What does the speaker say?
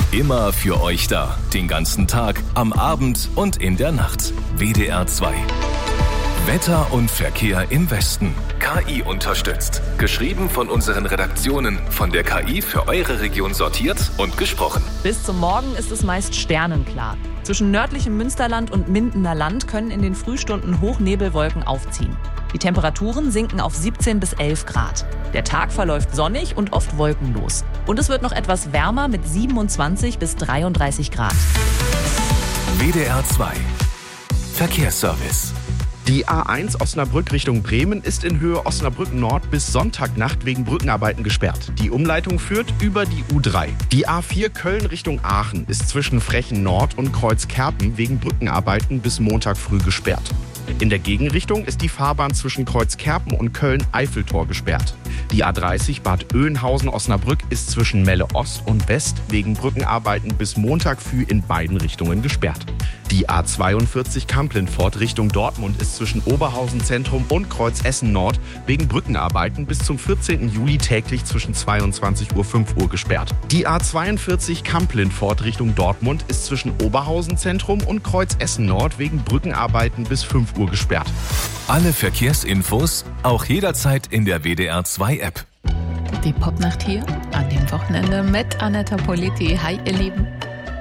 Immer für euch da. Den ganzen Tag, am Abend und in der Nacht. WDR 2. Wetter und Verkehr im Westen. KI unterstützt. Geschrieben von unseren Redaktionen. Von der KI für eure Region sortiert und gesprochen. Bis zum Morgen ist es meist sternenklar. Zwischen nördlichem Münsterland und Mindener Land können in den Frühstunden Hochnebelwolken aufziehen. Die Temperaturen sinken auf 17 bis 11 Grad. Der Tag verläuft sonnig und oft wolkenlos. Und es wird noch etwas wärmer mit 27 bis 33 Grad. WDR 2. Verkehrsservice. Die A1 Osnabrück Richtung Bremen ist in Höhe Osnabrück Nord bis Sonntagnacht wegen Brückenarbeiten gesperrt. Die Umleitung führt über die U3. Die A4 Köln Richtung Aachen ist zwischen Frechen Nord und Kreuzkerpen wegen Brückenarbeiten bis Montag früh gesperrt. In der Gegenrichtung ist die Fahrbahn zwischen Kreuzkerpen und Köln-Eiffeltor gesperrt. Die A30 Bad Oeynhausen-Osnabrück ist zwischen Melle Ost und West wegen Brückenarbeiten bis Montag früh in beiden Richtungen gesperrt. Die A42 Kamp-Lintfort Richtung Dortmund ist zwischen Oberhausen Zentrum und Kreuz Essen Nord wegen Brückenarbeiten bis zum 14. Juli täglich zwischen 22 Uhr und 5 Uhr gesperrt. Die A42 Kamp-Lintfort Richtung Dortmund ist zwischen Oberhausen Zentrum und Kreuz Essen Nord wegen Brückenarbeiten bis 5 Uhr gesperrt. Alle Verkehrsinfos auch jederzeit in der WDR 2 App. Die Popnacht hier an dem Wochenende mit Aneta Politi. Hi, ihr Lieben.